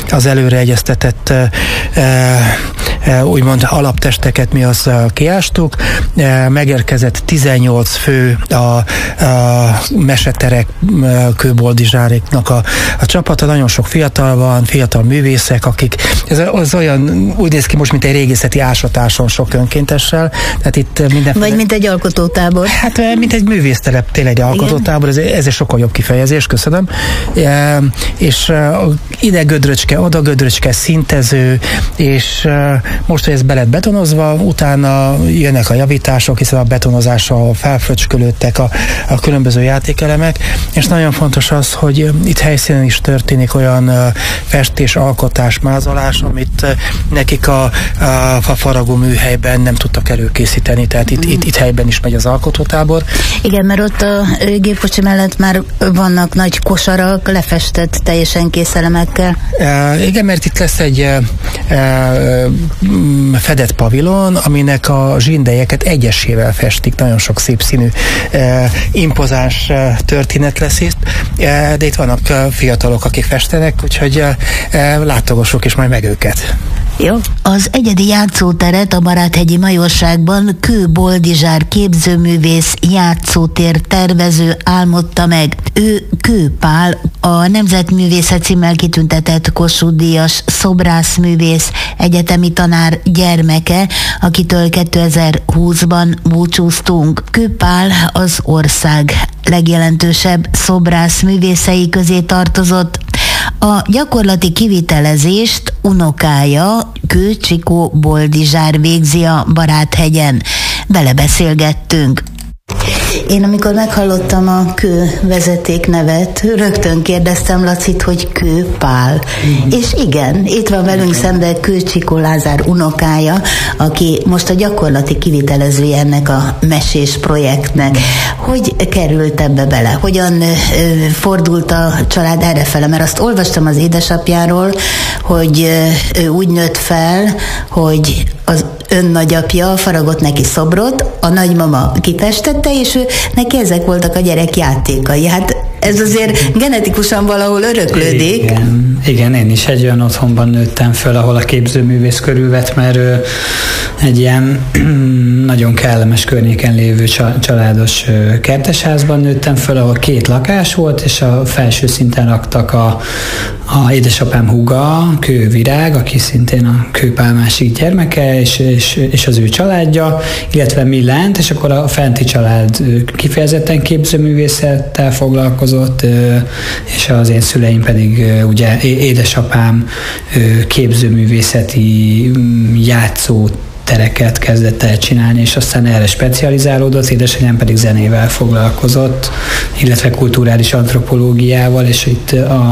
az előreegyeztetett úgymond alaptesteket mi azt kiástuk. Megérkezett 18 fő a meseterek, Kőboldizsáréknak a csapata. Nagyon sok fiatal van, fiatal művészek, akik az olyan úgy néz ki most, mint egy régészeti ásatáson sok önkéntessel. Tehát itt mindenféle... Vagy mint egy alkotótábor. Hát mint egy művésztelep, tényleg egy alkotótábor, ez egy sokkal jobb kifejezés, köszönöm. És ide gödröcske, oda gödröcske, szintező, és most, hogy ez be lett betonozva, utána jönnek a javítások, hiszen a betonozással felfröcskölődtek a különböző játékelemek, és nagyon fontos az, hogy itt helyszínen is történik olyan festés, alkotás, mázolás, amit nekik a fafaragó műhelyben nem tudtak előkészíteni, tehát itt helyben is megy az alkotótábor. Igen, mert ott a gépkocsi mellett már vannak nagy kosarak, lefestett teljesen kész elemekkel. Igen, mert itt lesz egy fedett pavilon, aminek a zsindelyeket egyesével festik, nagyon sok szép színű, impozáns történet lesz itt, de itt vannak fiatalok, akik festenek, úgyhogy látogassuk is majd meg őket. Jó. Az egyedi játszóteret a Baráthegyi Majorságban Kőboldizsár képzőművész, játszótér tervező álmodta meg. Ő Kő Pál, a Nemzetművészet címmel kitüntetett Kossuth-díjas szobrászművész, egyetemi tanár gyermeke, akitől 2020-ban búcsúztunk. Kő Pál az ország legjelentősebb szobrászművészei közé tartozott. A gyakorlati kivitelezést unokája, Kő Csikó Boldizsár végzi a Baráthegyen. Vele beszélgettünk. Én amikor meghallottam a Kő vezetéknevet, rögtön kérdeztem Lacit, hogy Kő Pál. És igen, itt van velünk szemben Kő Csikó Lázár unokája, aki most a gyakorlati kivitelezője ennek a mesés projektnek. Hogy került ebbe bele? Hogyan fordult a család errefele? Mert azt olvastam az édesapjáról, hogy ő úgy nőtt fel, hogy az nagyapja faragott neki szobrot, a nagymama kifestette, és neki ezek voltak a gyerek játékai. Hát ez azért genetikusan valahol öröklődik. Igen, én is egy olyan otthonban nőttem föl, ahol a képzőművész körülvett, mert egy ilyen nagyon kellemes környéken lévő családos kertesházban nőttem föl, ahol 2 lakás volt, és a felső szinten laktak a édesapám húga, Kő Virág, aki szintén a Kő Pál másik gyermeke, és az ő családja, illetve mi lent, és akkor a fenti család kifejezetten képzőművészettel foglalkozott, és az én szüleim pedig ugye édesapám képzőművészeti játszótereket kezdett el csinálni, és aztán erre specializálódott, édesanyám pedig zenével foglalkozott, illetve kulturális antropológiával, és itt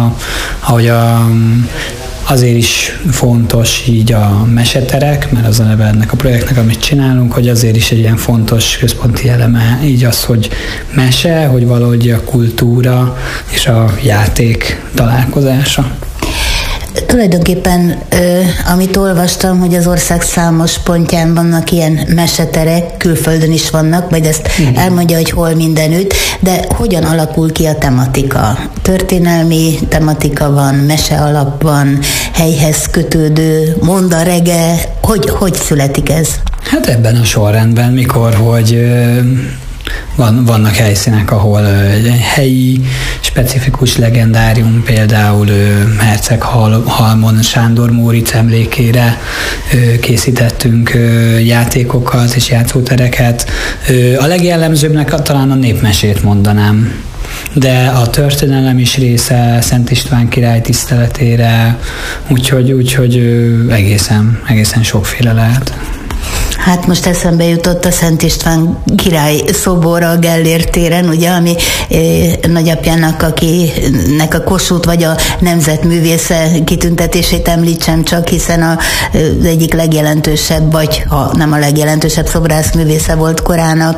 azért is fontos így a meseterek, mert az a neve ennek a projektnek, amit csinálunk, hogy azért is egy ilyen fontos központi eleme így az, hogy mese, hogy valahogy a kultúra és a játék találkozása. Tulajdonképpen, amit olvastam, hogy az ország számos pontján vannak ilyen meseterek, külföldön is vannak, majd ezt elmondja, hogy hol mindenütt, de hogyan alakul ki a tematika? Történelmi tematika van, mese alap van, helyhez kötődő, mondarege, hogy születik ez? Hát ebben a sorrendben, mikor, hogy vannak helyszínek, ahol helyi, specifikus legendárium, például Herceghalmon Sándor Móricz emlékére készítettünk játékokat és játszótereket. A legjellemzőbbnek talán a népmesét mondanám, de a történelem is része Szent István király tiszteletére, úgyhogy egészen sokféle lehet. Hát most eszembe jutott a Szent István király szobora a Gellért téren, ugye, ami nagyapjának, akinek a Kossuth vagy a nemzetművésze kitüntetését említsem csak, hiszen az egyik legjelentősebb, vagy ha nem a legjelentősebb szobrászművésze volt korának.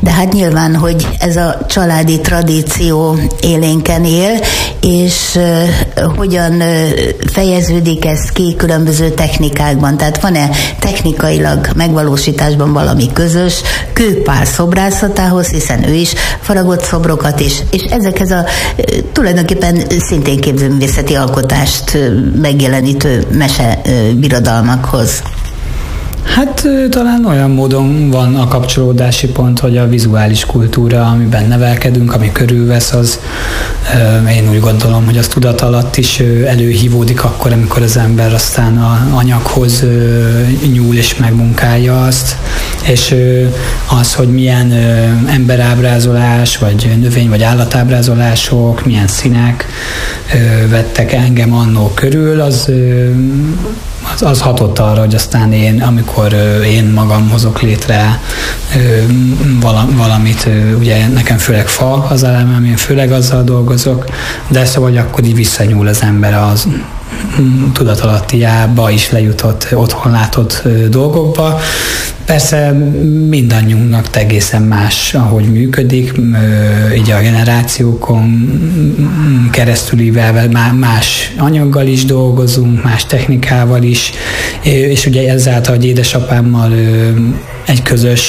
De hát nyilván, hogy ez a családi tradíció élénken él, és hogyan fejeződik ez ki különböző technikákban? Tehát van-e technikailag megvalósításban valami közös Kő Pál szobrászhatához, hiszen ő is faragott szobrokat is, és ezekhez a tulajdonképpen szintén képzőművészeti alkotást megjelenítő mesebirodalmakhoz? Hát talán olyan módon van a kapcsolódási pont, hogy a vizuális kultúra, amiben nevelkedünk, ami körülvesz, az én úgy gondolom, hogy az tudat alatt is előhívódik akkor, amikor az ember aztán az anyaghoz nyúl és megmunkálja azt, és az, hogy milyen emberábrázolás, vagy növény, vagy állatábrázolások, milyen színek vettek engem annó körül, az hatott arra, hogy aztán amikor én magam hozok létre valamit, ugye nekem főleg fa az elemem, én főleg azzal dolgozok, de szóval, hogy akkor így visszanyúl az ember az tudatalattiába is lejutott, otthon látott dolgokba. Persze mindannyiunknak egészen más, ahogy működik, így a generációkon keresztülivel más anyaggal is dolgozunk, más technikával is, és ugye ezáltal, hogy édesapámmal egy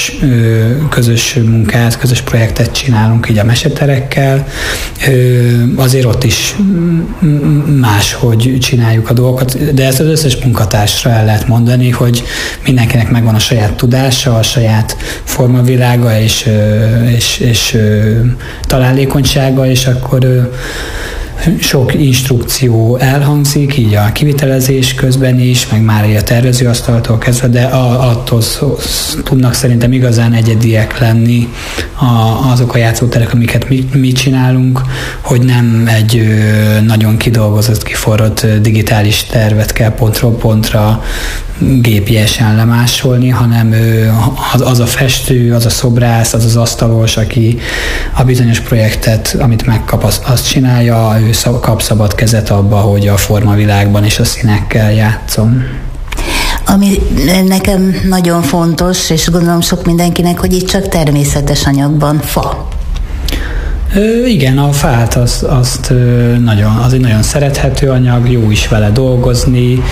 közös munkát, közös projektet csinálunk így a meseterekkel, azért ott is máshogy csináljuk a dolgokat, de ezt az összes munkatársra el lehet mondani, hogy mindenkinek megvan a saját tudása, a saját formavilága és találékonysága, és akkor sok instrukció elhangzik, így a kivitelezés közben is, meg már a tervezőasztaltól kezdve, de attól tudnak szerintem igazán egyediek lenni azok a játszóterek, amiket mi csinálunk, hogy nem egy nagyon kidolgozott, kiforrott digitális tervet kell pontról pontra gépiesen lemásolni, hanem az a festő, az a szobrász, az az asztalos, aki a bizonyos projektet, amit megkap, azt csinálja, ő kap szabad kezet abba, hogy a formavilágban és a színekkel játszom. Ami nekem nagyon fontos, és gondolom sok mindenkinek, hogy itt csak természetes anyagban fa. Igen, a fát az egy nagyon szerethető anyag, jó is vele dolgozni,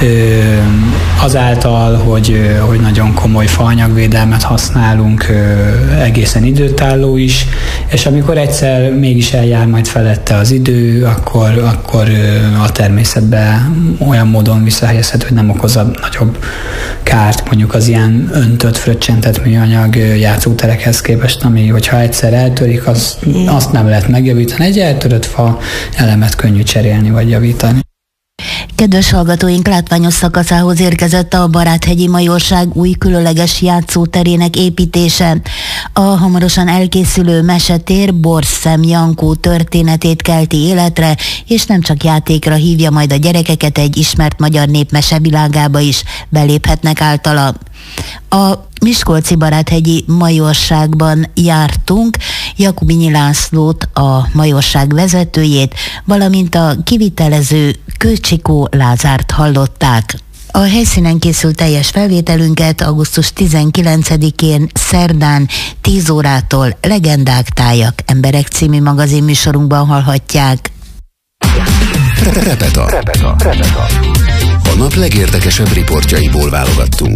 azáltal, hogy nagyon komoly faanyagvédelmet használunk, egészen időtálló is, és amikor egyszer mégis eljár majd felette az idő, akkor a természetbe olyan módon visszahelyezhető, hogy nem okoz nagyobb kárt mondjuk az ilyen öntött, fröccsentett műanyag játszóterekhez képest, ami, hogyha egyszer eltörik, azt nem lehet megjavítani. Egy eltörött fa elemet könnyű cserélni vagy javítani. Kedves hallgatóink, látványos szakaszához érkezett a Baráthegyi Majorság új különleges játszóterének építése. A hamarosan elkészülő mesetér Borszem Jankó történetét kelti életre, és nem csak játékra hívja majd a gyerekeket, egy ismert magyar népmese világába is beléphetnek általa. A miskolci Baráthegyi Majorságban jártunk, Jakubinyi Lászlót, a majorság vezetőjét, valamint a kivitelező Kőcsikó Lázárt hallották. A helyszínen készült teljes felvételünket augusztus 19-én szerdán 10 órától Legendák, tájak, emberek című magazin műsorunkban hallhatják. Repeta. A nap legérdekesebb riportjaiból válogattunk.